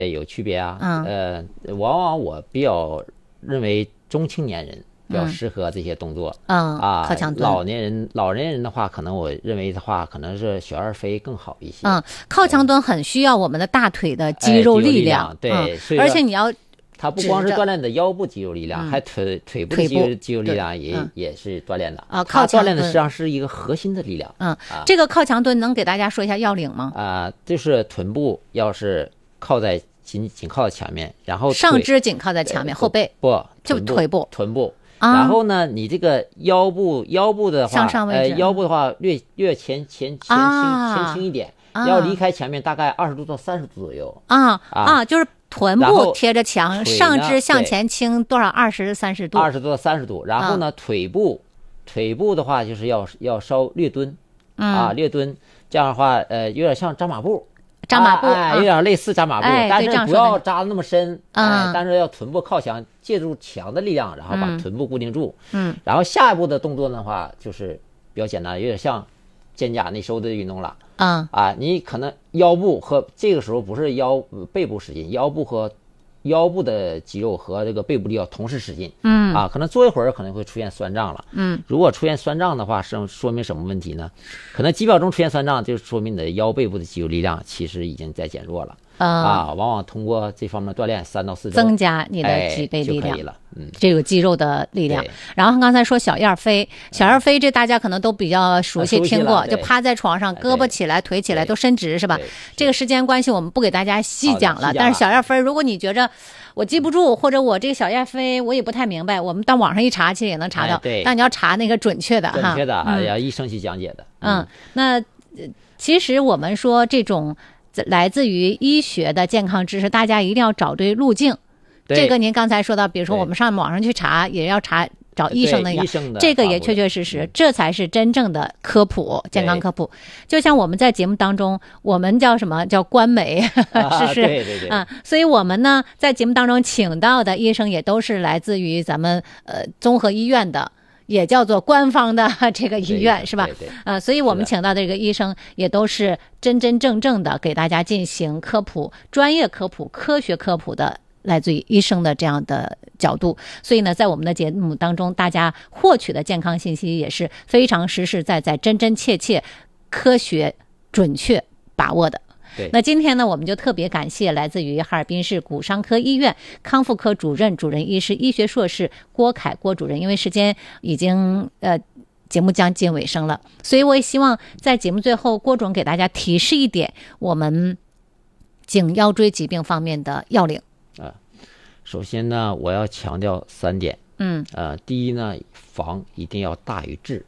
有区别啊。往往我比较认为中青年人比较适合这些动作。 靠墙蹲。 老年人的话，可能我认为的话，可能是小儿飞更好一些。 靠墙蹲很需要我们的大腿的肌肉力量。 对， 而且你要。 它不光是锻炼的腰部肌肉力量，还腿部的肌肉力量也是锻炼的。它锻炼的实际上是一个核心的力量。 这个靠墙蹲能给大家说一下要领吗？ 就是臀部要是靠在紧靠在前面，然后上肢紧靠在前面，后背就腿部。 然后呢，你这个腰部的话， 向上位置， 腰部的话略前倾一点，要离开前面大概20度到30度左右。 就是。臀部贴着墙，上肢向前倾多少？20、30度。 20度到30度。然后呢，腿部的话就是要稍略蹲，略蹲。这样的话，有点像扎马步，有点类似扎马步，但是不要扎那么深，但是要臀部靠墙，借助墙的力量，然后把臀部固定住。然后下一步的动作的话，就是比较简单，有点像肩胛内收的运动了。你可能腰部和这个时候不是背部使劲，腰部的肌肉和这个背部力要同时使劲。可能做一会儿可能会出现酸胀了。如果出现酸胀的话，说明什么问题呢？可能几秒钟出现酸胀，就说明你的腰背部的肌肉力量其实已经在减弱了。往往通过这方面锻炼3到4周， 增加你的脊背力量， 就可以了。 这个肌肉的力量。然后刚才说小燕飞，这大家可能都比较熟悉听过，就趴在床上，胳膊起来，腿起来都伸直，是吧？这个时间关系，我们不给大家细讲了。但是小燕飞，如果你觉着我记不住，或者我这个小燕飞我也不太明白，我们到网上一查，其实也能查到。但你要查那个准确的要医生去讲解的。 那其实我们说这种来自于医学的健康知识，大家一定要找对路径。这个您刚才说到，比如说我们上网上去查，也要找医生那个，这个也确确实实，这才是真正的科普，健康科普。就像我们在节目当中，我们叫什么叫官媒，是对所以我们呢在节目当中请到的医生也都是来自于咱们综合医院的。也叫做官方的这个医院，是吧？所以我们请到的这个医生也都是真真正正的给大家进行科普、专业科普、科学科普的，来自于医生的这样的角度。所以呢，在我们的节目当中，大家获取的健康信息也是非常实实在在、真真切切、科学准确把握的。那今天呢，我们就特别感谢来自于哈尔滨市骨伤科医院康复科主任医师、医学硕士郭凯郭主任。因为时间已经节目将近尾声了，所以我也希望在节目最后，郭总给大家提示一点我们颈腰椎疾病方面的要领。 首先呢，我要强调3点。第一呢，防一定要大于治。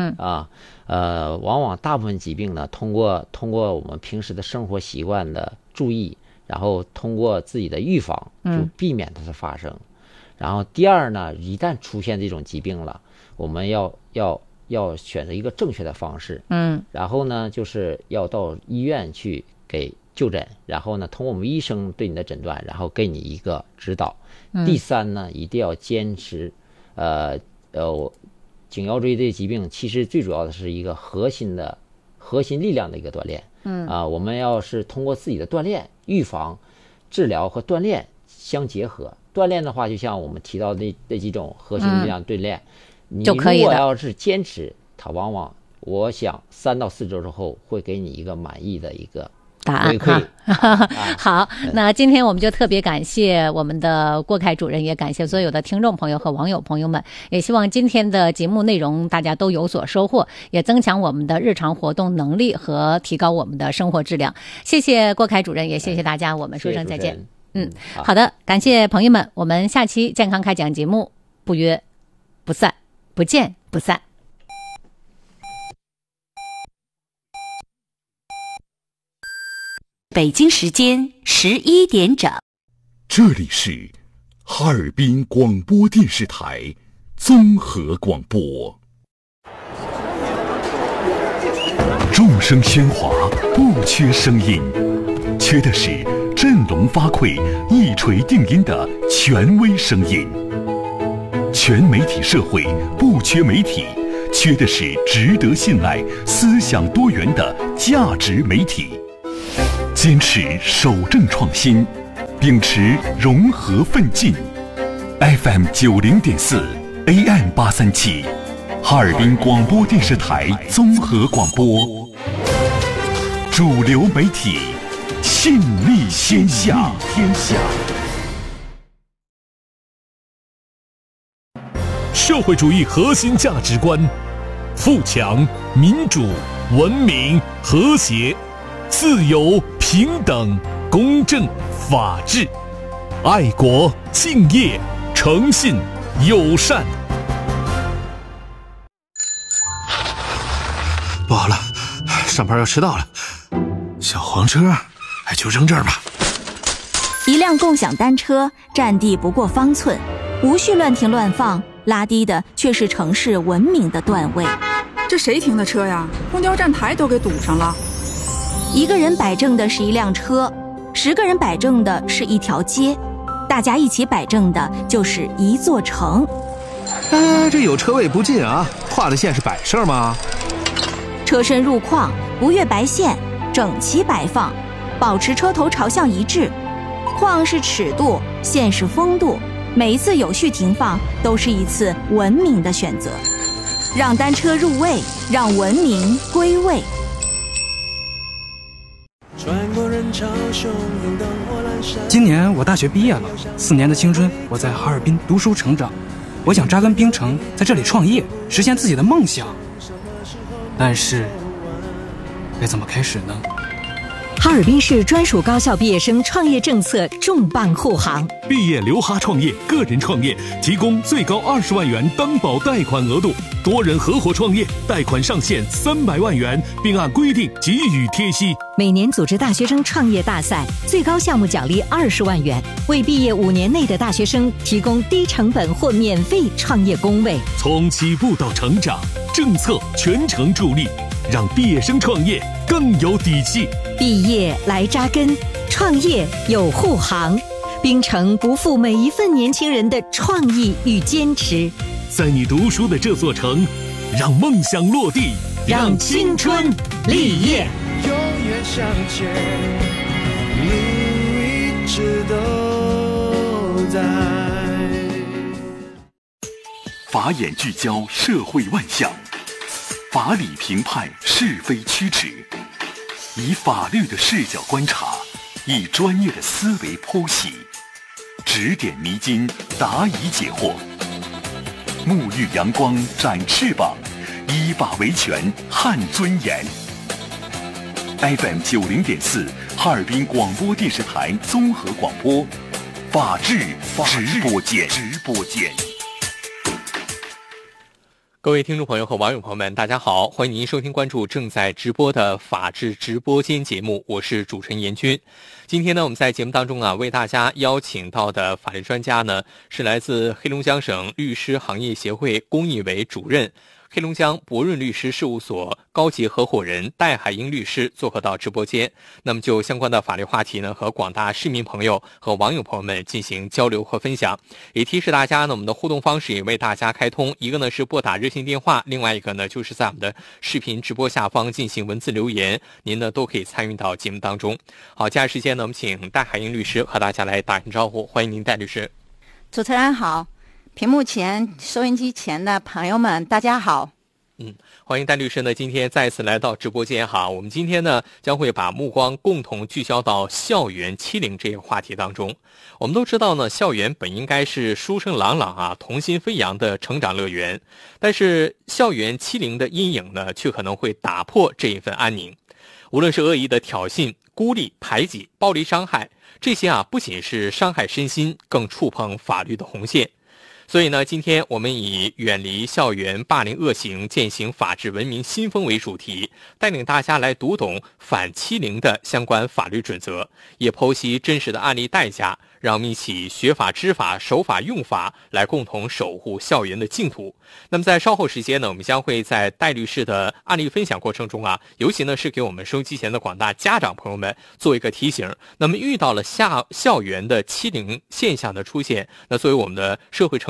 往往大部分疾病呢，通过我们平时的生活习惯的注意，然后通过自己的预防，就避免它的发生。然后第二呢，一旦出现这种疾病了，我们要选择一个正确的方式。然后呢，就是要到医院去给就诊，然后呢，通过我们医生对你的诊断，然后给你一个指导。第三呢，一定要坚持颈腰椎这疾病其实最主要的是一个核心力量的一个锻炼。我们要是通过自己的锻炼，预防、治疗和锻炼相结合。锻炼的话，就像我们提到的这几种核心力量锻炼，你如果要是坚持，它往往我想3到4周之后会给你一个满意的一个答案。 好，那今天我们就特别感谢我们的郭凯主任，也感谢所有的听众朋友和网友朋友们，也希望今天的节目内容大家都有所收获，也增强我们的日常活动能力和提高我们的生活质量。谢谢郭凯主任，也谢谢大家，我们说声再见。好的，感谢朋友们，我们下期健康开讲节目不约不散，不见不散。 北京时间11点整， 这里是哈尔滨广播电视台综合广播。众声喧哗，不缺声音，缺的是振聋发聩、一锤定音的权威声音。全媒体社会不缺媒体，缺的是值得信赖、思想多元的价值媒体。坚持守正创新， 秉持融合奋进。FM 90.4 AM 837，哈尔滨广播电视台综合广播，主流媒体，信立天下。 社会主义核心价值观：富强、民主、文明、和谐、自由、平等、公正、法治、爱国、敬业、诚信、友善。 不好了，上班要迟到了。小黄车，就扔这儿吧。 一辆共享单车占地不过方寸，无需乱停乱放，拉低的却是城市文明的段位。 这谁停的车呀？公交站台都给堵上了。 一个人摆正的是一辆车，10个人摆正的是一条街，大家一起摆正的就是一座城。 这有车位不进啊，画的线是摆设吗？ 车身入框，不越白线，整齐摆放，保持车头朝向一致。框是尺度，线是风度，每一次有序停放都是一次文明的选择。让单车入位，让文明归位。 今年我大学毕业了，4年的青春我在哈尔滨读书成长，我想扎根冰城，在这里创业，实现自己的梦想。但是该怎么开始呢？ 哈尔滨市专属高校毕业生创业政策重磅护航， 毕业留哈创业，个人创业提供最高20万元担保贷款额度，多人合伙创业贷款上限300万元，并按规定给予贴息。 每年组织大学生创业大赛，最高项目奖励20万元，为毕业5年内的大学生提供低成本或免费创业工位。 从起步到成长，政策全程助力，让毕业生创业更有底气。 毕业来扎根，创业有护航。冰城不负每一份年轻人的创意与坚持。 在你读书的这座城，让梦想落地，让青春立业。 永远向前，路一直都在。 法眼聚焦社会万象，法理评判是非曲直，以法律的视角观察，以专业的思维剖析，指点迷津，答疑解惑，沐浴阳光，展翅膀，依法维权，撼尊严。FM 90.4哈尔滨广播电视台综合广播，法治直播间。 各位听众朋友和网友朋友们，大家好，欢迎您收听关注正在直播的法治直播间节目，我是主持人严军。今天呢，我们在节目当中为大家邀请到的法律专家呢，是来自黑龙江省律师行业协会公益委主任、黑龙江博润律师事务所高级合伙人戴海英律师做客到直播间。那么就相关的法律话题呢，和广大市民朋友和网友朋友们进行交流和分享。也提示大家呢，我们的互动方式也为大家开通，一个呢是拨打热线电话，另外一个呢就是在我们的视频直播下方进行文字留言，您呢都可以参与到节目当中。好，接下来时间呢，我们请戴海英律师和大家来打声招呼，欢迎您，戴律师。 主持人好，屏幕前、收音机前的朋友们，大家好。 欢迎戴律师呢，今天再次来到直播间哈。我们今天呢，将会把目光共同聚焦到校园欺凌这个话题当中。我们都知道呢，校园本应该是书声朗朗童心飞扬的成长乐园，但是校园欺凌的阴影呢，却可能会打破这一份安宁。无论是恶意的挑衅、孤立、排挤、暴力伤害，这些不仅是伤害身心，更触碰法律的红线。所以呢，今天我们以远离校园霸凌恶行，践行法治文明新风为主题，带领大家来读懂反欺凌的相关法律准则，也剖析真实的案例代价，让我们一起学法知法守法用法，来共同守护校园的净土。那么在稍后时间呢，我们将会在戴律师的案例分享过程中尤其呢是给我们收音机前的广大家长朋友们做一个提醒。那么遇到了校园的欺凌现象的出现，那作为我们的社会成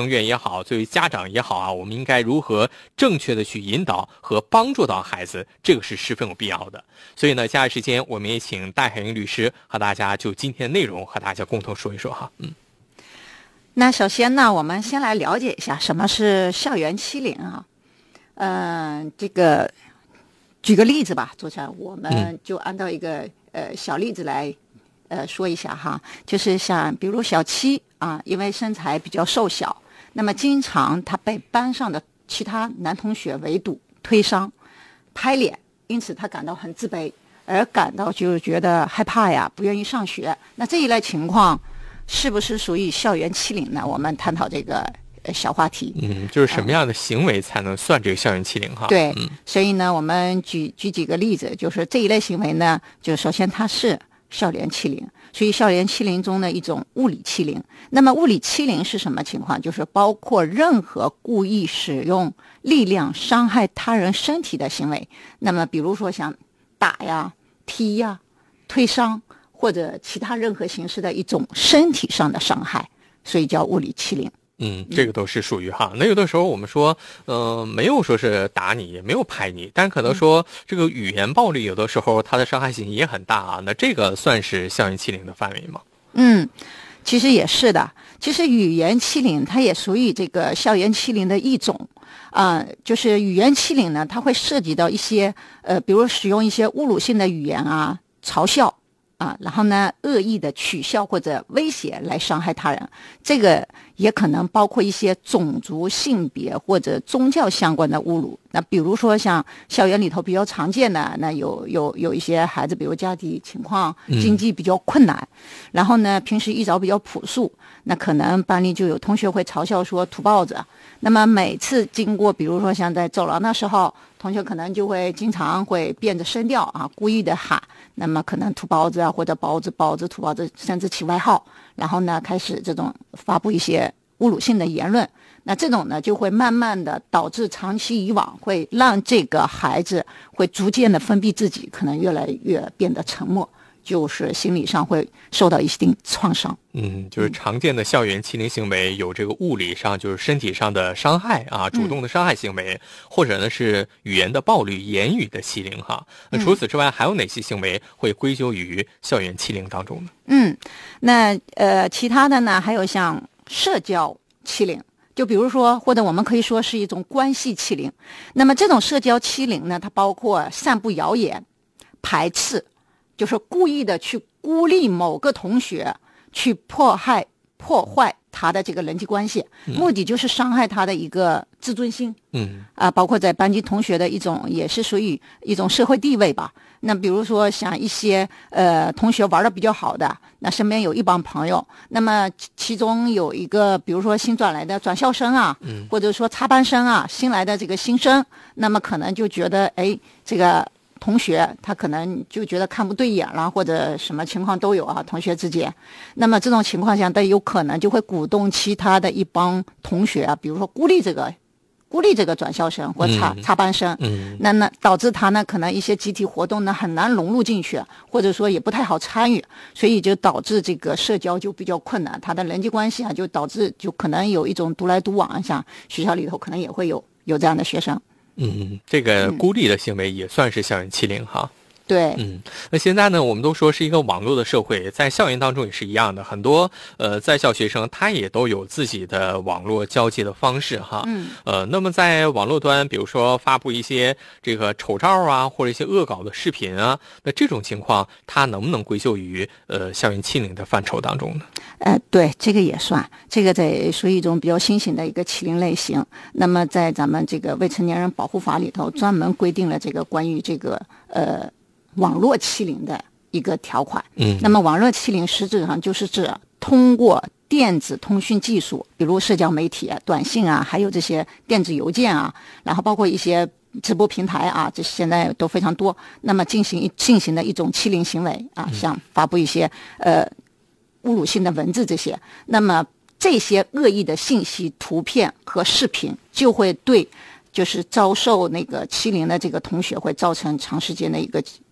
员也好，作为家长也好啊，我们应该如何正确的去引导和帮助到孩子，这个是十分有必要的。所以呢，接下来时间我们也请戴海英律师和大家就今天的内容和大家共同说一说哈。 那首先呢，我们先来了解一下什么是校园欺凌啊。这个举个例子吧，主持人，我们就按照一个小例子来说一下哈，就是像比如小七啊，因为身材比较瘦小，那么经常他被班上的其他男同学围堵、推搡、拍脸，因此他感到很自卑，而感到就是觉得害怕呀，不愿意上学。那这一类情况是不是属于校园欺凌呢？我们探讨这个小话题。 就是什么样的行为才能算这个校园欺凌哈？ 对，所以呢，我们举几个例子，就是这一类行为呢，就首先它是校园欺凌，所以校园欺凌中的一种物理欺凌。那么物理欺凌是什么情况？就是包括任何故意使用力量伤害他人身体的行为。那么比如说像打呀、踢呀、推搡或者其他任何形式的一种身体上的伤害，所以叫物理欺凌。 这个都是属于哈。那有的时候我们说，没有说是打你，也没有拍你，但可能说这个语言暴力有的时候它的伤害性也很大啊。那这个算是校园欺凌的范围吗？ 其实也是的。其实语言欺凌它也属于这个校园欺凌的一种。就是语言欺凌呢，它会涉及到一些比如使用一些侮辱性的语言啊，嘲笑然后呢，恶意的取笑或者威胁来伤害他人，这个也可能包括一些种族、性别或者宗教相关的侮辱。那比如说像校园里头比较常见的，那有一些孩子，比如家庭情况、经济比较困难，然后呢，平时衣着比较朴素，那可能班里就有同学会嘲笑说土包子。那么每次经过，比如说像在走廊的时候，同学可能就会经常会变着声调故意的喊，那么可能土包子或者包子土包子，甚至起外号，然后呢开始这种发布一些侮辱性的言论。那这种呢就会慢慢的导致长期以往会让这个孩子会逐渐的封闭自己，可能越来越变得沉默，就是心理上会受到一定创伤。 就是常见的校园欺凌行为有这个物理上就是身体上的伤害主动的伤害行为，或者呢是语言的暴力、言语的欺凌哈。那除此之外还有哪些行为会归咎于校园欺凌当中呢？ 那其他的呢还有像社交欺凌，就比如说或者我们可以说是一种关系欺凌。那么这种社交欺凌呢，它包括散布谣言、排斥，就是故意的去孤立某个同学，去破坏他的这个人际关系，目的就是伤害他的一个自尊心。包括在班级同学的一种，也是属于一种社会地位吧。那比如说像一些同学玩的比较好的，那身边有一帮朋友，那么其中有一个比如说新转来的转校生或者说插班生新来的这个新生，那么可能就觉得这个同学他可能就觉得看不对眼了，或者什么情况都有同学之间。那么这种情况下，他有可能就会鼓动其他的一帮同学比如说孤立这个转校生或插班生。那导致他呢可能一些集体活动呢很难融入进去，或者说也不太好参与，所以就导致这个社交就比较困难，他的人际关系就导致就可能有一种独来独往，像学校里头可能也会有这样的学生。 这个孤立的行为也算是校园欺凌哈。 对， 那现在呢，我们都说是一个网络的社会，在校园当中也是一样的，很多在校学生他也都有自己的网络交际的方式哈。那么在网络端，比如说发布一些这个丑照或者一些恶搞的视频那这种情况，它能不能归咎于校园欺凌的范畴当中呢？ 对，这个也算，这个在属于一种比较新型的一个欺凌类型。那么在咱们这个未成年人保护法里头，专门规定了这个关于这个网络欺凌的一个条款。那么网络欺凌实质上就是指通过电子通讯技术，比如社交媒体短信还有这些电子邮件然后包括一些直播平台这现在都非常多，那么进行的一种欺凌行为像发布一些侮辱性的文字这些。那么这些恶意的信息、图片和视频就会对就是遭受那个欺凌的这个同学会造成长时间的一个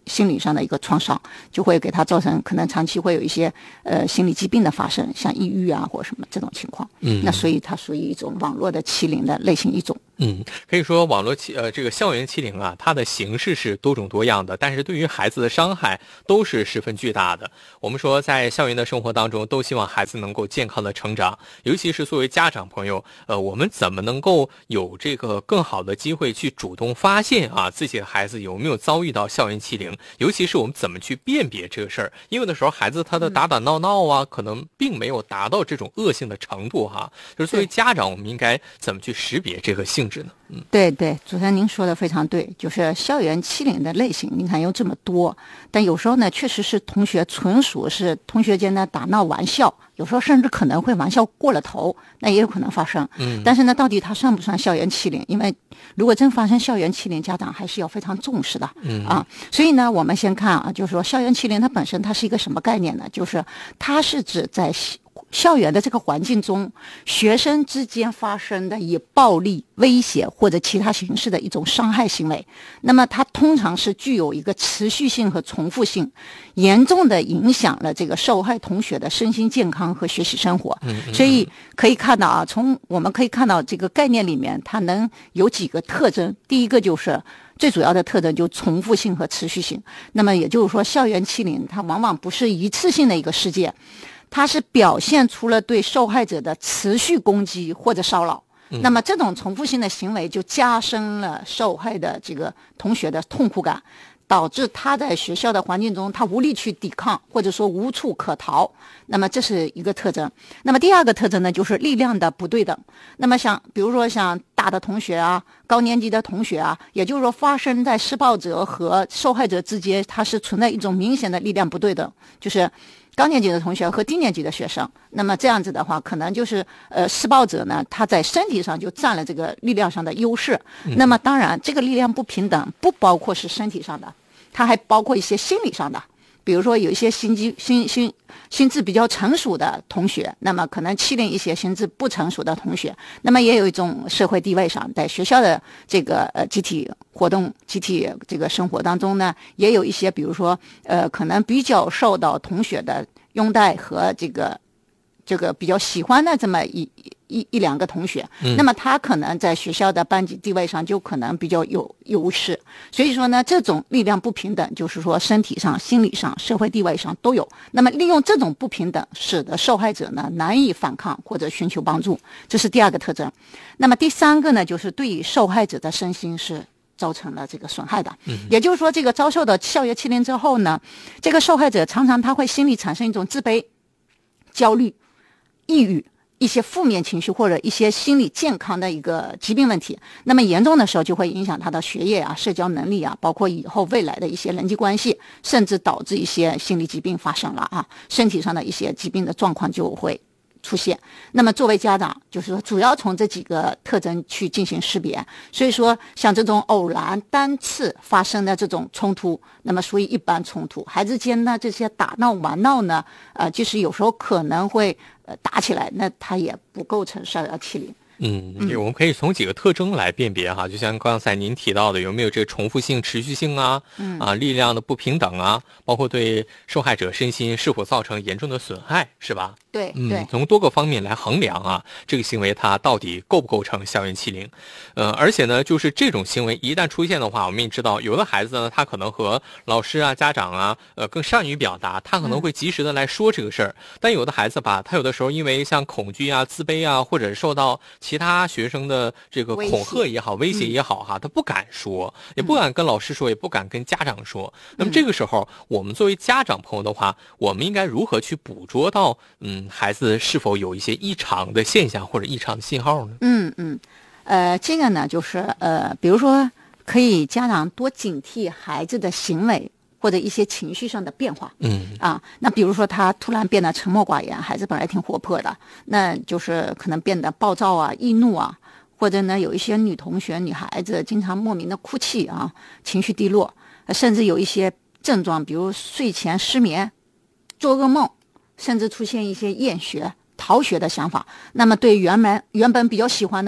心理上的一个创伤，就会给他造成可能长期会有一些心理疾病的发生，像抑郁啊或什么这种情况。那所以它属于一种网络的欺凌的类型一种。 可以说网络这个校园欺凌啊，它的形式是多种多样的，但是对于孩子的伤害都是十分巨大的。我们说在校园的生活当中，都希望孩子能够健康的成长，尤其是作为家长朋友，我们怎么能够有这个更好的机会去主动发现啊自己的孩子有没有遭遇到校园欺凌，尤其是我们怎么去辨别这个事儿，因为有的时候孩子他的打打闹闹啊，可能并没有达到这种恶性的程度哈。就是作为家长，我们应该怎么去识别这个性质呢？ 对，主持人您说的非常对，就是校园欺凌的类型，您看有这么多，但有时候呢，确实是同学纯属是同学间的打闹玩笑，有时候甚至可能会玩笑过了头，那也有可能发生。但是呢，到底它算不算校园欺凌？因为如果真发生校园欺凌，家长还是要非常重视的所以呢，我们先看啊，就是说校园欺凌它本身它是一个什么概念呢？就是它是指在校园的这个环境中，学生之间发生的以暴力、威胁或者其他形式的一种伤害行为，那么它通常是具有一个持续性和重复性，严重的影响了这个受害同学的身心健康和学习生活。所以可以看到啊，我们可以看到这个概念里面，它能有几个特征。第一个就是最主要的特征就重复性和持续性。那么也就是说，校园欺凌它往往不是一次性的一个事件，它是表现出了对受害者的持续攻击或者骚扰。那么这种重复性的行为就加深了受害的这个同学的痛苦感，导致他在学校的环境中他无力去抵抗，或者说无处可逃。那么这是一个特征。那么第二个特征呢，就是力量的不对等。那么比如说像大的同学啊，高年级的同学啊，也就是说发生在施暴者和受害者之间，它是存在一种明显的力量不对等，就是高年级的同学和低年级的学生。那么这样子的话，可能就是施暴者呢，他在身体上就占了这个力量上的优势。那么当然这个力量不平等不包括是身体上的，它还包括一些心理上的。比如说有一些心智比较成熟的同学，那么可能欺凌一些心智不成熟的同学。那么也有一种社会地位上，在学校的这个集体活动、集体这个生活当中呢，也有一些比如说可能比较受到同学的拥戴和这个比较喜欢的这么一两个同学，那么他可能在学校的班级地位上就可能比较有优势。所以说呢，这种力量不平等，就是说身体上、心理上、社会地位上都有。那么利用这种不平等，使得受害者呢难以反抗或者寻求帮助，这是第二个特征。那么第三个呢，就是对于受害者的身心是造成了这个损害的。也就是说，这个遭受到校园欺凌之后呢，这个受害者常常他会心里产生一种自卑、焦虑、抑郁，一些负面情绪或者一些心理健康的一个疾病问题。那么严重的时候就会影响他的学业啊、社交能力啊，包括以后未来的一些人际关系，甚至导致一些心理疾病发生了啊，身体上的一些疾病的状况就会出现。那么作为家长，就是说主要从这几个特征去进行识别。所以说像这种偶然单次发生的这种冲突，那么属于一般冲突。孩子间呢这些打闹玩闹呢就是有时候可能会打起来，那它也不构成校园欺凌。 我们可以从几个特征来辨别哈，就像刚才您提到的，有没有这个重复性、持续性啊，力量的不平等啊，包括对受害者身心是否造成严重的损害，是吧？ 对， 从多个方面来衡量啊，这个行为它到底构不构成校园欺凌？而且呢，就是这种行为一旦出现的话，我们也知道，有的孩子呢，他可能和老师啊、家长啊，更善于表达，他可能会及时的来说这个事儿。但有的孩子吧，他有的时候因为像恐惧啊、自卑啊，或者受到其他学生的这个恐吓也好、威胁也好哈，他不敢说，也不敢跟老师说，也不敢跟家长说。那么这个时候，我们作为家长朋友的话，我们应该如何去捕捉到孩子是否有一些异常的现象或者异常的信号呢？ 这个呢就是比如说可以家长多警惕孩子的行为或者一些情绪上的变化。那比如说他突然变得沉默寡言，孩子本来挺活泼的，那就是可能变得暴躁啊、易怒啊，或者呢有一些女孩子经常莫名的哭泣啊，情绪低落，甚至有一些症状，比如睡前失眠、做噩梦，甚至出现一些厌学、逃学的想法。那么对原本比较喜欢的呢，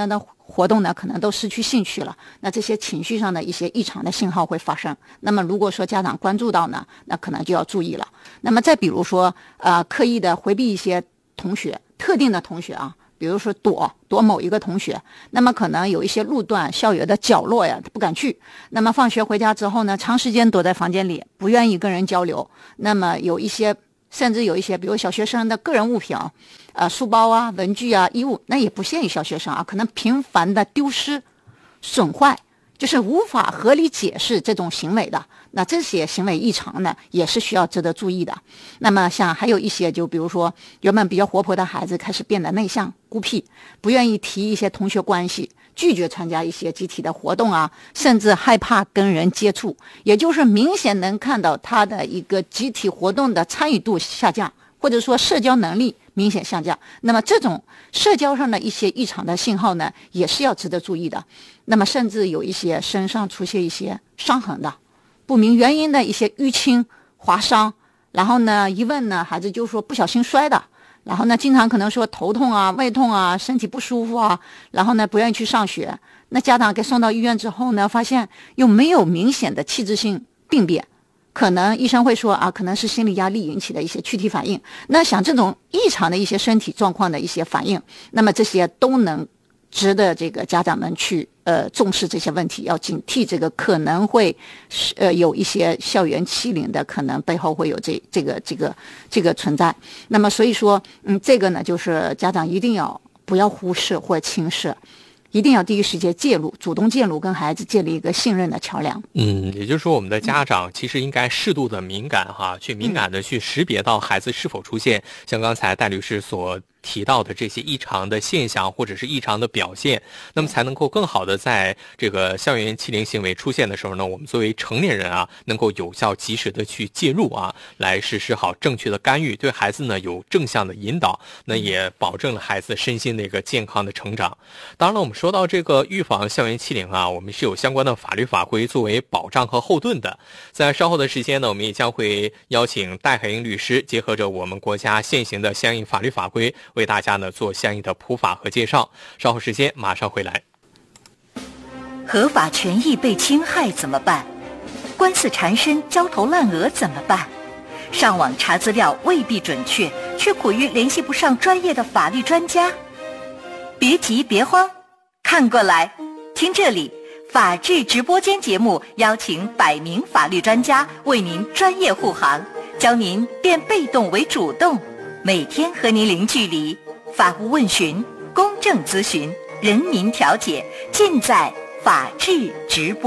活动呢可能都失去兴趣了，那这些情绪上的一些异常的信号会发生。那么如果说家长关注到呢，那可能就要注意了。那么再比如说刻意的回避一些同学，特定的同学啊，比如说躲某一个同学，那么可能有一些路段校园的角落呀他不敢去，那么放学回家之后呢，长时间躲在房间里不愿意跟人交流，那么甚至有一些比如小学生的个人物品书包啊、文具啊、衣物，那也不限于小学生啊，可能频繁的丢失、损坏，就是无法合理解释这种行为的，那这些行为异常呢，也是需要值得注意的。那么像还有一些，就比如说原本比较活泼的孩子开始变得内向、孤僻，不愿意提一些同学关系，拒绝参加一些集体的活动啊，甚至害怕跟人接触，也就是明显能看到他的一个集体活动的参与度下降，或者说社交能力明显下降。那么这种社交上的一些异常的信号呢，也是要值得注意的。那么甚至有一些身上出现一些伤痕的，不明原因的一些淤青、划伤，然后呢一问呢，孩子就说不小心摔的，然后呢经常可能说头痛啊、胃痛啊、身体不舒服啊，然后呢不愿意去上学。那家长给送到医院之后呢，发现又没有明显的器质性病变，可能医生会说可能是心理压力引起的一些躯体反应。那像这种异常的一些身体状况的一些反应，那么这些都能值得这个家长们去重视这些问题，要警惕这个可能会有一些校园欺凌的可能背后会有这个存在。那么所以说这个呢就是家长一定要不要忽视或轻视，一定要第一时间介入，主动介入，跟孩子建立一个信任的桥梁。 也就是说我们的家长其实应该适度的敏感去敏感的去识别到孩子是否出现像刚才戴律师所提到的这些异常的现象或者是异常的表现，那么才能够更好的在这个校园欺凌行为出现的时候呢，我们作为成年人能够有效及时的去介入来实施好正确的干预，对孩子呢有正向的引导，那也保证了孩子身心的一个健康的成长。当然了，我们说到这个预防校园欺凌我们是有相关的法律法规作为保障和后盾的。在稍后的时间呢，我们也将会邀请戴海英律师结合着我们国家现行的相应法律法规，为大家呢做相应的普法和介绍。稍后时间马上回来。 合法权益被侵害怎么办？官司缠身、焦头烂额怎么办？上网查资料未必准确，却苦于联系不上专业的法律专家。别急别慌，看过来，听这里，法治直播间节目邀请100名法律专家为您专业护航，教您变被动为主动，每天和您零距离，法务问询、公正咨询、人民调解，尽在法治直播。